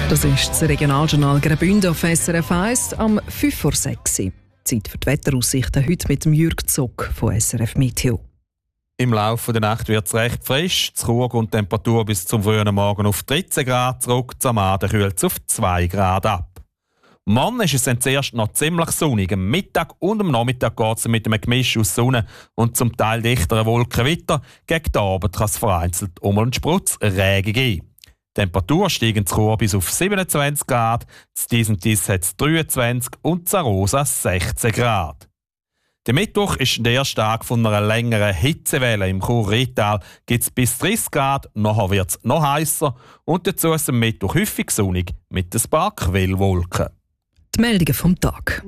Das ist das Regionaljournal Graubünden auf SRF 1 am 5:06 Uhr. Zeit für die Wetteraussichten heute mit dem Jürg Zock von SRF Meteo. Im Laufe der Nacht wird es recht frisch. Zu Chur und die Temperatur bis zum frühen Morgen auf 13 Grad zurück, am Abend kühlt es auf 2 Grad ab. Morgen ist es dann zuerst noch ziemlich sonnig. Am Mittag und am Nachmittag geht es mit einem Gemisch aus Sonne und zum Teil dichteren Wolken weiter. Gegen den Abend kann es vereinzelt einen Sprutz Regen geben. Die Temperatur steigt in Chur bis auf 27 Grad, zu Disentis hat es 23 und zu Arosa 16 Grad. Der Mittwoch ist der erste Tag von einer längeren Hitzewelle. Im Chur-Rital gibt es bis 30 Grad, nachher wird es noch heißer und dazu ist am Mittwoch häufig sonnig mit ein paar Quellwolken. Die Meldungen vom Tag.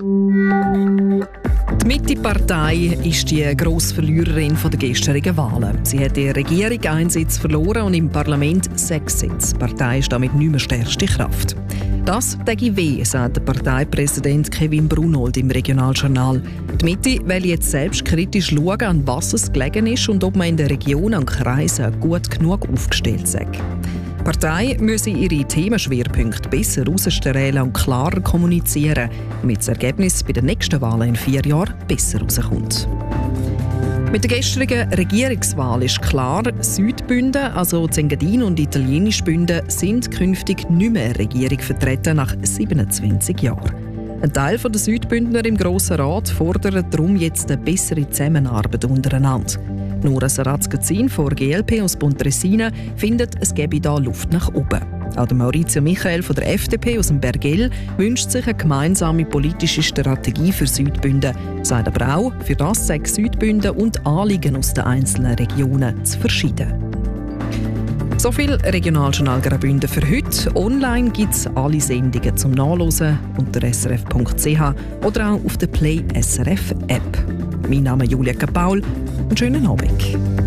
Die Mitte-Partei ist die grosse Verliererin der gestrigen Wahlen. Sie hat in der Regierung einen Sitz verloren und im Parlament 6 Sitze. Die Partei ist damit nicht mehr stärkste Kraft. Das denke weh, sagt der Parteipräsident Kevin Brunold im Regionaljournal. Die Mitte will jetzt selbst kritisch schauen, an was es gelegen ist und ob man in der Region und Kreisen gut genug aufgestellt sei. Die Partei müsse ihre Themenschwerpunkte besser herausstellen und klarer kommunizieren, damit das Ergebnis bei den nächsten Wahlen in 4 Jahren besser herauskommt. Mit der gestrigen Regierungswahl ist klar, Südbünden, also Engadin und Italienischbünden, sind künftig nicht mehr in der Regierung vertreten nach 27 Jahren. Ein Teil der Südbündner im Grossen Rat fordert darum jetzt eine bessere Zusammenarbeit untereinander. Nora Sarazgazin von GLP aus Pontresina findet, es gebe da Luft nach oben. Auch Maurizio Michael von der FDP aus dem Bergell wünscht sich eine gemeinsame politische Strategie für Südbünden, sagt aber auch, für das sei Südbünden und Anliegen aus den einzelnen Regionen zu verschieden. So viel Regionaljournal Graubünden für heute. Online gibt es alle Sendungen zum Nachlesen unter srf.ch oder auch auf der Play SRF App. Mein Name ist Julia Paul. Einen schönen Abend.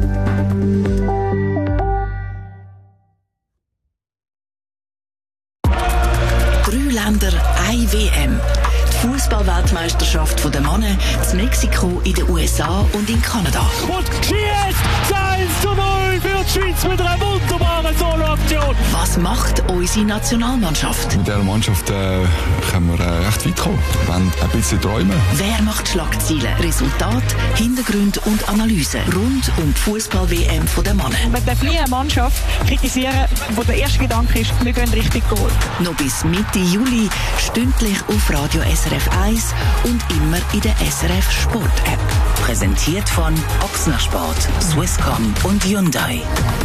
Länder, eine WM. Die Fußball-Weltmeisterschaft der Männer in Mexiko, in den USA und in Kanada. Und schießt 1:0 für die Schweiz mit einer wunderbaren Solo-Aktion. Was macht unsere Nationalmannschaft? Mit dieser Mannschaft können wir recht weit kommen. Wir wollen ein bisschen träumen. Wer macht Schlagzeilen, Resultat, Hintergrund und Analyse rund um die Fußball-WM der Männer? Man darf nie eine Mannschaft kritisieren, wo der erste Gedanke ist, wir gehen richtig Goal. Noch bis Mitte Juli, stündlich auf Radio SRF 1 und immer in der SRF Sport App. Präsentiert von Ochsnersport, Swisscom und Hyundai.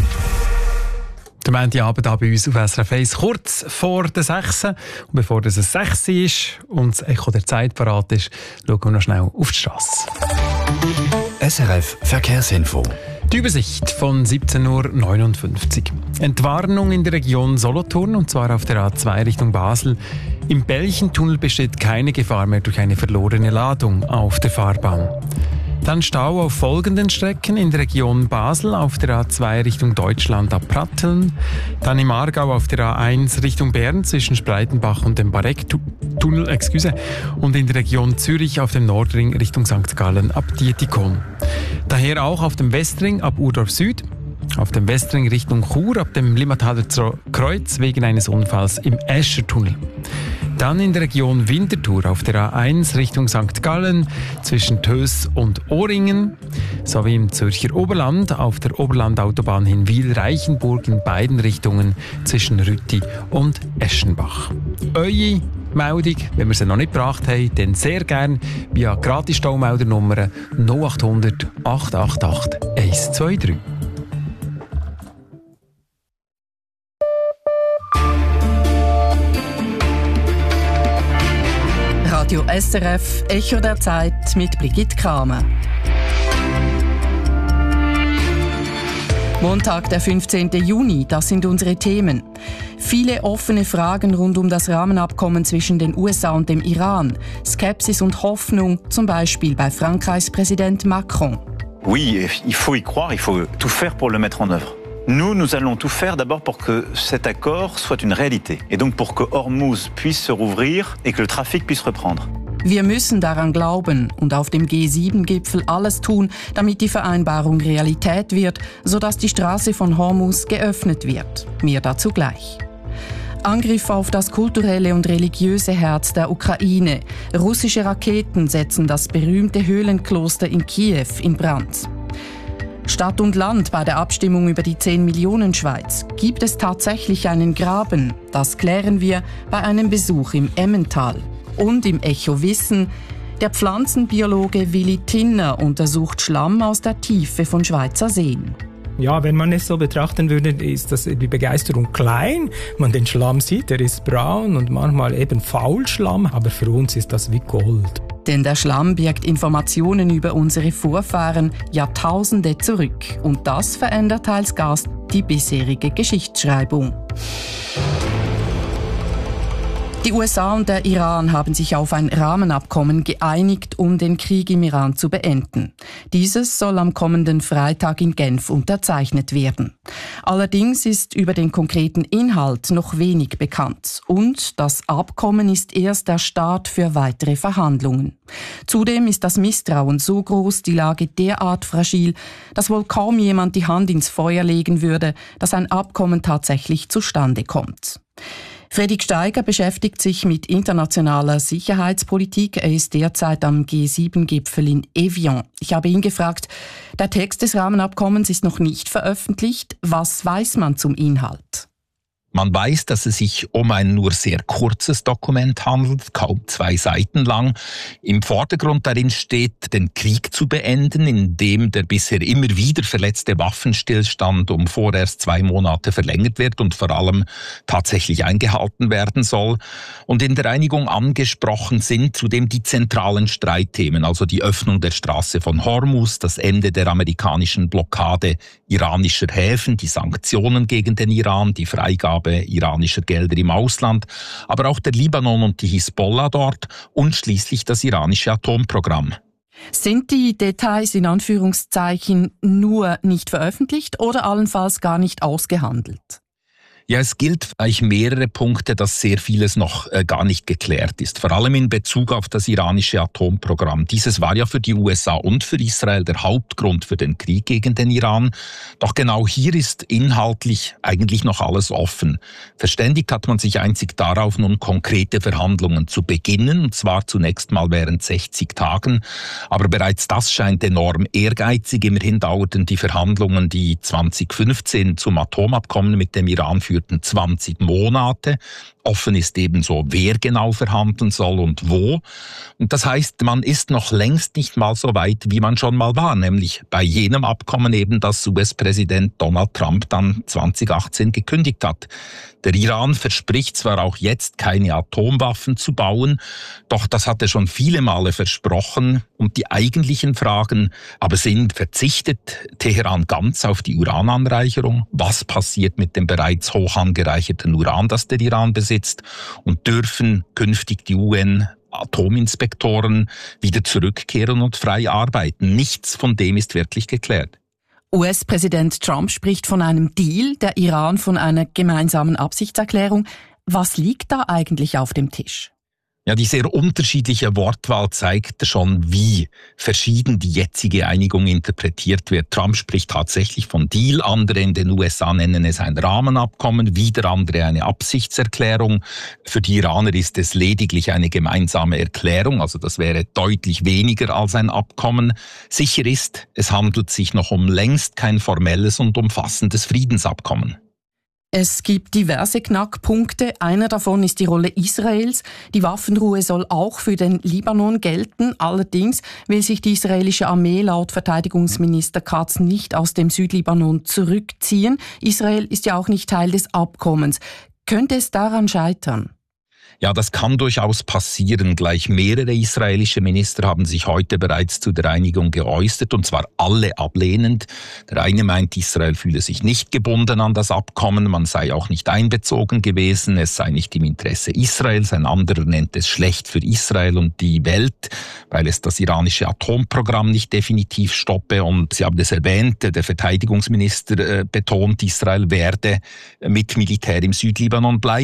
Der Montagabend bei uns auf SRF 1 kurz vor der 6. Und bevor es 6 ist und das Echo der Zeit parat ist, schauen wir noch schnell auf die Strasse. SRF Verkehrsinfo. Die Übersicht von 17:59 Uhr. Entwarnung in der Region Solothurn, und zwar auf der A2 Richtung Basel. Im Belchentunnel besteht keine Gefahr mehr durch eine verlorene Ladung auf der Fahrbahn. Dann Stau auf folgenden Strecken: in der Region Basel auf der A2 Richtung Deutschland ab Pratteln, dann im Aargau auf der A1 Richtung Bern zwischen Spreitenbach und dem Bareck-Tunnel, und in der Region Zürich auf dem Nordring Richtung St. Gallen ab Dietikon. Daher auch auf dem Westring ab Urdorf Süd, auf dem Westring Richtung Chur ab dem Limmataler Kreuz wegen eines Unfalls im Eschertunnel. Dann in der Region Winterthur auf der A1 Richtung St. Gallen zwischen Töss und Ohringen, sowie im Zürcher Oberland auf der Oberlandautobahn hin Wil-Reichenburg in beiden Richtungen zwischen Rütti und Eschenbach. Eure Meldung, wenn wir sie noch nicht gebracht haben, dann sehr gerne via Gratis-Staumeldernummer 0800 888 123. Radio SRF, Echo der Zeit mit Brigitte Kramer. Montag, der 15. Juni, das sind unsere Themen. Viele offene Fragen rund um das Rahmenabkommen zwischen den USA und dem Iran. Skepsis und Hoffnung, zum Beispiel bei Frankreichs Präsident Macron. Oui, il faut y croire, il faut tout faire pour le mettre en œuvre. Nous allons tout faire d'abord pour que cet accord soit une réalité. Et donc pour que Hormuz puisse se rouvrir et que le trafic puisse reprendre. Wir müssen daran glauben und auf dem G7-Gipfel alles tun, damit die Vereinbarung Realität wird, sodass die Straße von Hormuz geöffnet wird. Mehr dazu gleich. Angriff auf das kulturelle und religiöse Herz der Ukraine. Russische Raketen setzen das berühmte Höhlenkloster in Kiew in Brand. Stadt und Land bei der Abstimmung über die 10-Millionen-Schweiz. Gibt es tatsächlich einen Graben? Das klären wir bei einem Besuch im Emmental. Und im Echo Wissen, der Pflanzenbiologe Willi Tinner untersucht Schlamm aus der Tiefe von Schweizer Seen. Ja, wenn man es so betrachten würde, ist das die Begeisterung klein. Man den Schlamm sieht, der ist braun und manchmal eben Faulschlamm, aber für uns ist das wie Gold. Denn der Schlamm birgt Informationen über unsere Vorfahren Jahrtausende zurück. Und das verändert teils Gast die bisherige Geschichtsschreibung. Die USA und der Iran haben sich auf ein Rahmenabkommen geeinigt, um den Krieg im Iran zu beenden. Dieses soll am kommenden Freitag in Genf unterzeichnet werden. Allerdings ist über den konkreten Inhalt noch wenig bekannt. Und das Abkommen ist erst der Start für weitere Verhandlungen. Zudem ist das Misstrauen so groß, die Lage derart fragil, dass wohl kaum jemand die Hand ins Feuer legen würde, dass ein Abkommen tatsächlich zustande kommt. Fredrik Steiger beschäftigt sich mit internationaler Sicherheitspolitik. Er ist derzeit am G7-Gipfel in Evian. Ich habe ihn gefragt, der Text des Rahmenabkommens ist noch nicht veröffentlicht. Was weiß man zum Inhalt? Man weiß, dass es sich um ein nur sehr kurzes Dokument handelt, kaum 2 Seiten lang. Im Vordergrund darin steht, den Krieg zu beenden, indem der bisher immer wieder verletzte Waffenstillstand um vorerst 2 Monate verlängert wird und vor allem tatsächlich eingehalten werden soll. Und in der Einigung angesprochen sind zudem die zentralen Streitthemen, also die Öffnung der Straße von Hormuz, das Ende der amerikanischen Blockade iranischer Häfen, die Sanktionen gegen den Iran, die Freigabe iranischer Gelder im Ausland, aber auch der Libanon und die Hisbollah dort und schließlich das iranische Atomprogramm. Sind die Details in Anführungszeichen nur nicht veröffentlicht oder allenfalls gar nicht ausgehandelt? Ja, es gilt eigentlich mehrere Punkte, dass sehr vieles noch gar nicht geklärt ist. Vor allem in Bezug auf das iranische Atomprogramm. Dieses war ja für die USA und für Israel der Hauptgrund für den Krieg gegen den Iran. Doch genau hier ist inhaltlich eigentlich noch alles offen. Verständigt hat man sich einzig darauf, nun konkrete Verhandlungen zu beginnen, und zwar zunächst mal während 60 Tagen. Aber bereits das scheint enorm ehrgeizig. Immerhin dauerten die Verhandlungen, die 2015 zum Atomabkommen mit dem Iran führten, 20 Monate. Offen ist ebenso, wer genau verhandeln soll und wo. Und das heißt, man ist noch längst nicht mal so weit, wie man schon mal war, nämlich bei jenem Abkommen eben, das US-Präsident Donald Trump dann 2018 gekündigt hat. Der Iran verspricht zwar auch jetzt, keine Atomwaffen zu bauen, doch das hat er schon viele Male versprochen. Und die eigentlichen Fragen aber sind, verzichtet Teheran ganz auf die Urananreicherung? Was passiert mit dem bereits hoch angereicherten Uran, das der Iran besitzt? Und dürfen künftig die UN-Atominspektoren wieder zurückkehren und frei arbeiten? Nichts von dem ist wirklich geklärt. US-Präsident Trump spricht von einem Deal, der Iran von einer gemeinsamen Absichtserklärung. Was liegt da eigentlich auf dem Tisch? Ja, die sehr unterschiedliche Wortwahl zeigt schon, wie verschieden die jetzige Einigung interpretiert wird. Trump spricht tatsächlich von Deal, andere in den USA nennen es ein Rahmenabkommen, wieder andere eine Absichtserklärung. Für die Iraner ist es lediglich eine gemeinsame Erklärung, also das wäre deutlich weniger als ein Abkommen. Sicher ist, es handelt sich noch um längst kein formelles und umfassendes Friedensabkommen. Es gibt diverse Knackpunkte. Einer davon ist die Rolle Israels. Die Waffenruhe soll auch für den Libanon gelten. Allerdings will sich die israelische Armee laut Verteidigungsminister Katz nicht aus dem Südlibanon zurückziehen. Israel ist ja auch nicht Teil des Abkommens. Könnte es daran scheitern? Ja, das kann durchaus passieren. Gleich mehrere israelische Minister haben sich heute bereits zu der Einigung geäußert, und zwar alle ablehnend. Der eine meint, Israel fühle sich nicht gebunden an das Abkommen, man sei auch nicht einbezogen gewesen, es sei nicht im Interesse Israels. Ein anderer nennt es schlecht für Israel und die Welt, weil es das iranische Atomprogramm nicht definitiv stoppe. Und Sie haben es erwähnt, der Verteidigungsminister betont, Israel werde mit Militär im Südlibanon bleiben.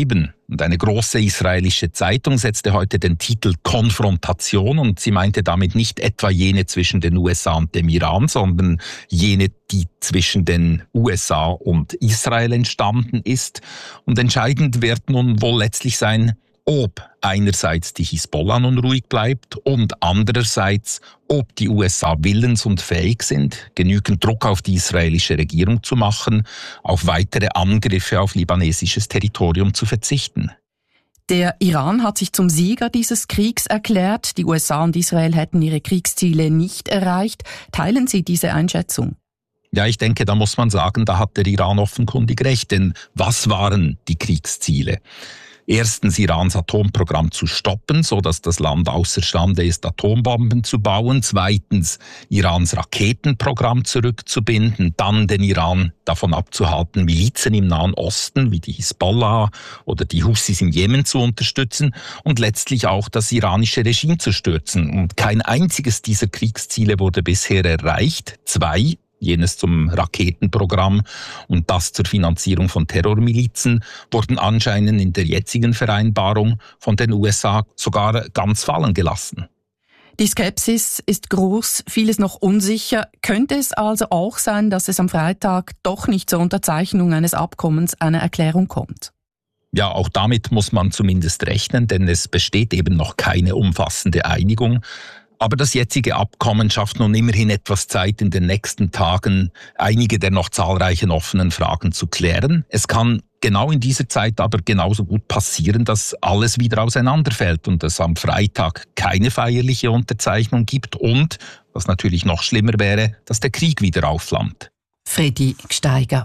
Und eine große israelische Zeitung setzte heute den Titel Konfrontation und sie meinte damit nicht etwa jene zwischen den USA und dem Iran, sondern jene, die zwischen den USA und Israel entstanden ist. Und entscheidend wird nun wohl letztlich sein, ob einerseits die Hisbollah nun ruhig bleibt und andererseits, ob die USA willens und fähig sind, genügend Druck auf die israelische Regierung zu machen, auf weitere Angriffe auf libanesisches Territorium zu verzichten. Der Iran hat sich zum Sieger dieses Kriegs erklärt. Die USA und Israel hätten ihre Kriegsziele nicht erreicht. Teilen Sie diese Einschätzung? Ja, ich denke, da muss man sagen, da hat der Iran offenkundig recht. Denn was waren die Kriegsziele? Erstens, Irans Atomprogramm zu stoppen, sodass das Land außerstande ist, Atombomben zu bauen. Zweitens, Irans Raketenprogramm zurückzubinden. Dann den Iran davon abzuhalten, Milizen im Nahen Osten wie die Hisbollah oder die Houthis im Jemen zu unterstützen. Und letztlich auch das iranische Regime zu stürzen. Und kein einziges dieser Kriegsziele wurde bisher erreicht. 2, jenes zum Raketenprogramm und das zur Finanzierung von Terrormilizen, wurden anscheinend in der jetzigen Vereinbarung von den USA sogar ganz fallen gelassen. Die Skepsis ist groß, vieles noch unsicher. Könnte es also auch sein, dass es am Freitag doch nicht zur Unterzeichnung eines Abkommens, einer Erklärung kommt? Ja, auch damit muss man zumindest rechnen, denn es besteht eben noch keine umfassende Einigung. Aber das jetzige Abkommen schafft nun immerhin etwas Zeit, in den nächsten Tagen einige der noch zahlreichen offenen Fragen zu klären. Es kann genau in dieser Zeit aber genauso gut passieren, dass alles wieder auseinanderfällt und es am Freitag keine feierliche Unterzeichnung gibt und, was natürlich noch schlimmer wäre, dass der Krieg wieder aufflammt. Fredi Gsteiger.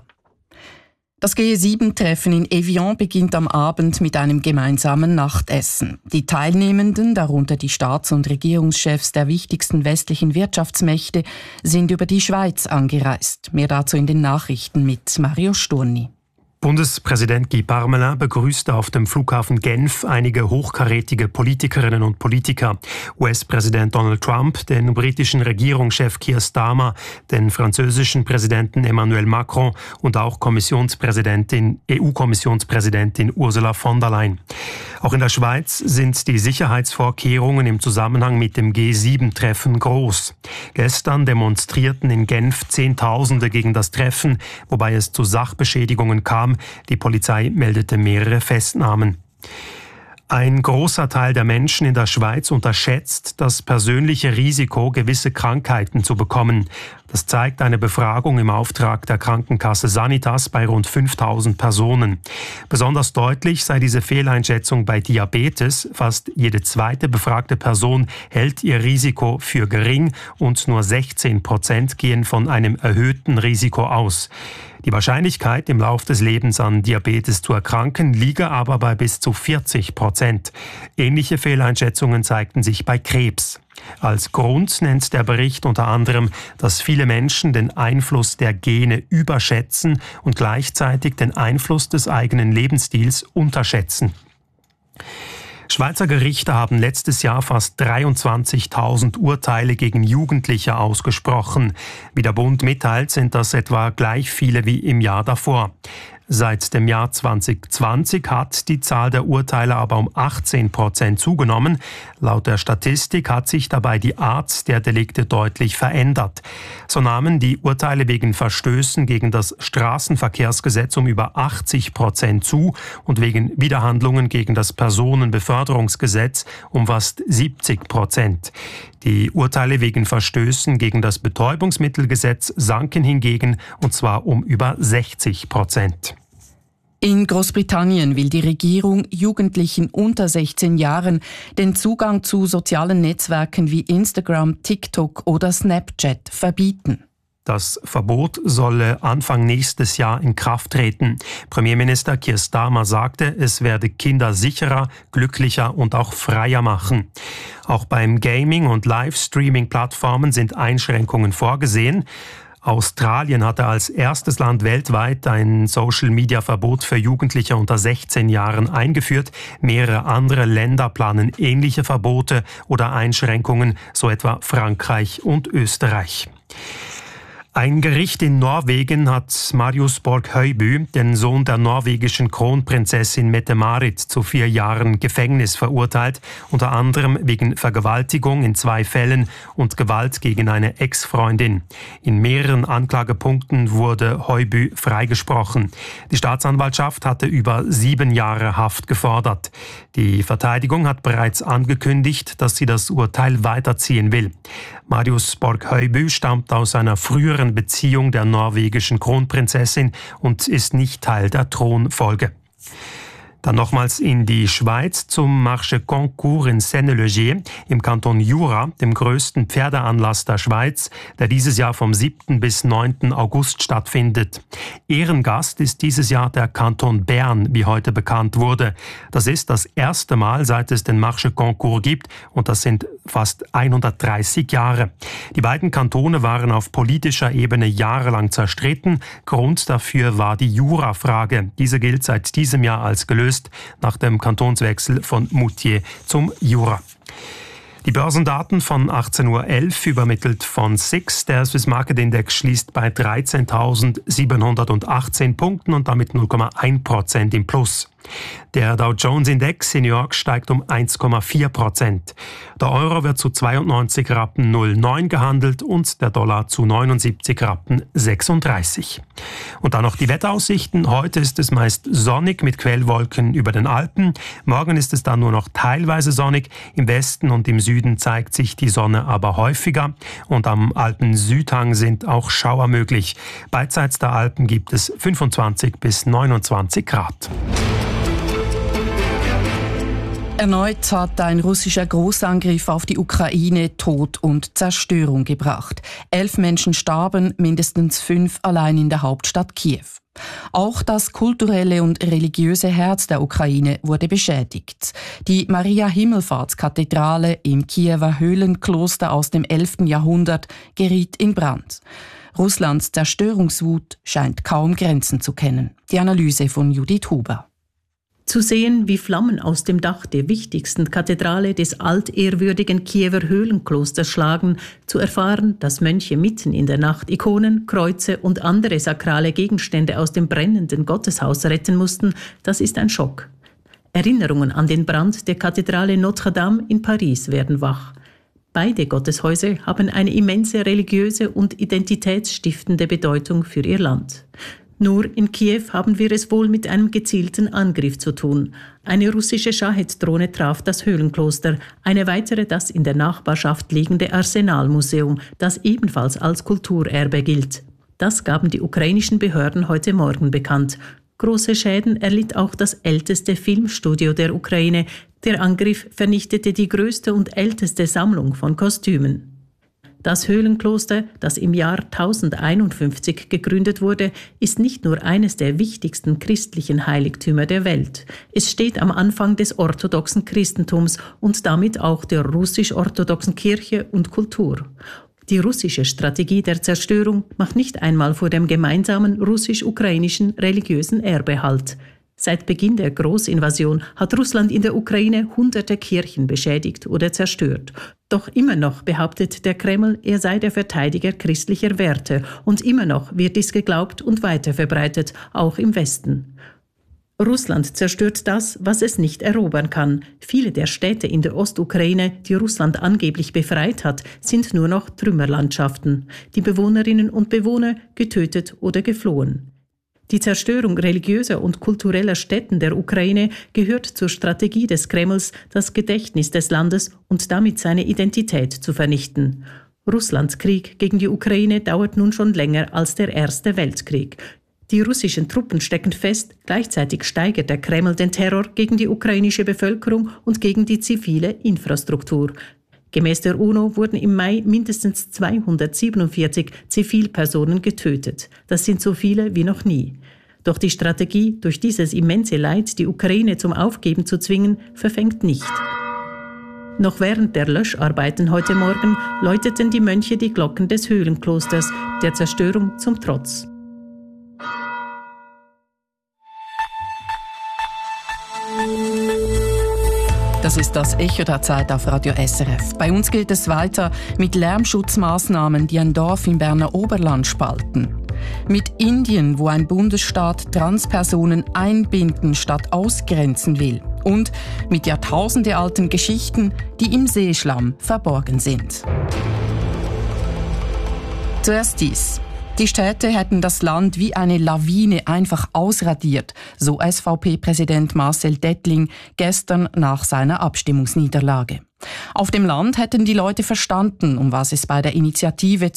Das G7-Treffen in Evian beginnt am Abend mit einem gemeinsamen Nachtessen. Die Teilnehmenden, darunter die Staats- und Regierungschefs der wichtigsten westlichen Wirtschaftsmächte, sind über die Schweiz angereist. Mehr dazu in den Nachrichten mit Mario Sturni. Bundespräsident Guy Parmelin begrüßte auf dem Flughafen Genf einige hochkarätige Politikerinnen und Politiker. US-Präsident Donald Trump, den britischen Regierungschef Keir Starmer, den französischen Präsidenten Emmanuel Macron und auch EU-Kommissionspräsidentin Ursula von der Leyen. Auch in der Schweiz sind die Sicherheitsvorkehrungen im Zusammenhang mit dem G7-Treffen groß. Gestern demonstrierten in Genf Zehntausende gegen das Treffen, wobei es zu Sachbeschädigungen kam. Die Polizei meldete mehrere Festnahmen. Ein großer Teil der Menschen in der Schweiz unterschätzt das persönliche Risiko, gewisse Krankheiten zu bekommen. Das zeigt eine Befragung im Auftrag der Krankenkasse Sanitas bei rund 5000 Personen. Besonders deutlich sei diese Fehleinschätzung bei Diabetes. Fast jede zweite befragte Person hält ihr Risiko für gering und nur 16% gehen von einem erhöhten Risiko aus. Die Wahrscheinlichkeit, im Lauf des Lebens an Diabetes zu erkranken, liege aber bei bis zu 40%. Ähnliche Fehleinschätzungen zeigten sich bei Krebs. Als Grund nennt der Bericht unter anderem, dass viele Menschen den Einfluss der Gene überschätzen und gleichzeitig den Einfluss des eigenen Lebensstils unterschätzen. Schweizer Gerichte haben letztes Jahr fast 23.000 Urteile gegen Jugendliche ausgesprochen. Wie der Bund mitteilt, sind das etwa gleich viele wie im Jahr davor. Seit dem Jahr 2020 hat die Zahl der Urteile aber um 18% zugenommen. Laut der Statistik hat sich dabei die Art der Delikte deutlich verändert. So nahmen die Urteile wegen Verstößen gegen das Straßenverkehrsgesetz um über 80% zu und wegen Widerhandlungen gegen das Personenbeförderungsgesetz um fast 70%. Die Urteile wegen Verstößen gegen das Betäubungsmittelgesetz sanken hingegen, und zwar um über 60%. In Großbritannien will die Regierung Jugendlichen unter 16 Jahren den Zugang zu sozialen Netzwerken wie Instagram, TikTok oder Snapchat verbieten. Das Verbot solle Anfang nächstes Jahr in Kraft treten. Premierminister Keir Starmer sagte, es werde Kinder sicherer, glücklicher und auch freier machen. Auch beim Gaming- und Livestreaming-Plattformen sind Einschränkungen vorgesehen. Australien hatte als erstes Land weltweit ein Social-Media-Verbot für Jugendliche unter 16 Jahren eingeführt. Mehrere andere Länder planen ähnliche Verbote oder Einschränkungen, so etwa Frankreich und Österreich. Ein Gericht in Norwegen hat Marius Borg-Høiby, den Sohn der norwegischen Kronprinzessin Mette-Marit, zu 4 Jahren Gefängnis verurteilt, unter anderem wegen Vergewaltigung in 2 Fällen und Gewalt gegen eine Ex-Freundin. In mehreren Anklagepunkten wurde Høiby freigesprochen. Die Staatsanwaltschaft hatte über 7 Jahre Haft gefordert. Die Verteidigung hat bereits angekündigt, dass sie das Urteil weiterziehen will. Marius Borg-Høiby stammt aus einer früheren Beziehung der norwegischen Kronprinzessin und ist nicht Teil der Thronfolge. Dann nochmals in die Schweiz zum Marche Concours in Senneleger im Kanton Jura, dem größten Pferdeanlass der Schweiz, der dieses Jahr vom 7. bis 9. August stattfindet. Ehrengast ist dieses Jahr der Kanton Bern, wie heute bekannt wurde. Das ist das erste Mal, seit es den Marche Concours gibt, und das sind fast 130 Jahre. Die beiden Kantone waren auf politischer Ebene jahrelang zerstritten. Grund dafür war die Jura-Frage. Diese gilt seit diesem Jahr als gelöst nach dem Kantonswechsel von Moutier zum Jura. Die Börsendaten von 18.11 Uhr übermittelt von SIX. Der Swiss Market Index schließt bei 13.718 Punkten und damit 0,1% im Plus. Der Dow Jones Index in New York steigt um 1,4%. Der Euro wird zu 92 Rappen 0,9 gehandelt und der Dollar zu 79 Rappen 36. Und dann noch die Wetteraussichten. Heute ist es meist sonnig mit Quellwolken über den Alpen. Morgen ist es dann nur noch teilweise sonnig. Im Westen und im Süden zeigt sich die Sonne aber häufiger. Und am Alpen-Südhang sind auch Schauer möglich. Beidseits der Alpen gibt es 25 bis 29 Grad. Erneut hat ein russischer Großangriff auf die Ukraine Tod und Zerstörung gebracht. 11 Menschen starben, mindestens 5 allein in der Hauptstadt Kiew. Auch das kulturelle und religiöse Herz der Ukraine wurde beschädigt. Die Maria-Himmelfahrts-Kathedrale im Kiewer Höhlenkloster aus dem 11. Jahrhundert geriet in Brand. Russlands Zerstörungswut scheint kaum Grenzen zu kennen. Die Analyse von Judith Huber. Zu sehen, wie Flammen aus dem Dach der wichtigsten Kathedrale des altehrwürdigen Kiewer Höhlenklosters schlagen, zu erfahren, dass Mönche mitten in der Nacht Ikonen, Kreuze und andere sakrale Gegenstände aus dem brennenden Gotteshaus retten mussten, das ist ein Schock. Erinnerungen an den Brand der Kathedrale Notre-Dame in Paris werden wach. Beide Gotteshäuser haben eine immense religiöse und identitätsstiftende Bedeutung für ihr Land. Nur in Kiew haben wir es wohl mit einem gezielten Angriff zu tun. Eine russische Shahed-Drohne traf das Höhlenkloster, eine weitere das in der Nachbarschaft liegende Arsenalmuseum, das ebenfalls als Kulturerbe gilt. Das gaben die ukrainischen Behörden heute Morgen bekannt. Große Schäden erlitt auch das älteste Filmstudio der Ukraine. Der Angriff vernichtete die größte und älteste Sammlung von Kostümen. Das Höhlenkloster, das im Jahr 1051 gegründet wurde, ist nicht nur eines der wichtigsten christlichen Heiligtümer der Welt. Es steht am Anfang des orthodoxen Christentums und damit auch der russisch-orthodoxen Kirche und Kultur. Die russische Strategie der Zerstörung macht nicht einmal vor dem gemeinsamen russisch-ukrainischen religiösen Erbe Halt. Seit Beginn der Großinvasion hat Russland in der Ukraine hunderte Kirchen beschädigt oder zerstört. Doch immer noch behauptet der Kreml, er sei der Verteidiger christlicher Werte. Und immer noch wird dies geglaubt und weiterverbreitet, auch im Westen. Russland zerstört das, was es nicht erobern kann. Viele der Städte in der Ostukraine, die Russland angeblich befreit hat, sind nur noch Trümmerlandschaften. Die Bewohnerinnen und Bewohner getötet oder geflohen. Die Zerstörung religiöser und kultureller Stätten der Ukraine gehört zur Strategie des Kremls, das Gedächtnis des Landes und damit seine Identität zu vernichten. Russlands Krieg gegen die Ukraine dauert nun schon länger als der Erste Weltkrieg. Die russischen Truppen stecken fest, gleichzeitig steigert der Kreml den Terror gegen die ukrainische Bevölkerung und gegen die zivile Infrastruktur. Gemäß der UNO wurden im Mai mindestens 247 Zivilpersonen getötet. Das sind so viele wie noch nie. Doch die Strategie, durch dieses immense Leid die Ukraine zum Aufgeben zu zwingen, verfängt nicht. Noch während der Löscharbeiten heute Morgen läuteten die Mönche die Glocken des Höhlenklosters, der Zerstörung zum Trotz. Das ist das Echo der Zeit auf Radio SRF. Bei uns geht es weiter mit Lärmschutzmaßnahmen, die ein Dorf im Berner Oberland spalten. Mit Indien, wo ein Bundesstaat Transpersonen einbinden statt ausgrenzen will. Und mit jahrtausendealten Geschichten, die im Seeschlamm verborgen sind. Zuerst dies. Die Städte hätten das Land wie eine Lawine einfach ausradiert, so SVP-Präsident Marcel Dettling gestern nach seiner Abstimmungsniederlage. Auf dem Land hätten die Leute verstanden, um was es bei der Initiative